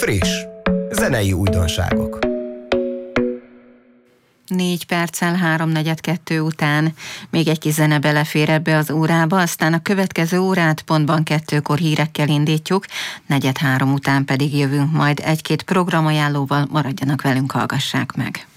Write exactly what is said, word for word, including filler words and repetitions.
Friss, zenei újdonságok. Négy perccel háromnegyed kettő után még egy kis zene belefér ebbe az órába, aztán a következő órát pontban kettőkor hírekkel indítjuk, negyed három után pedig jövünk majd egy-két programajánlóval, maradjanak velünk, hallgassák meg.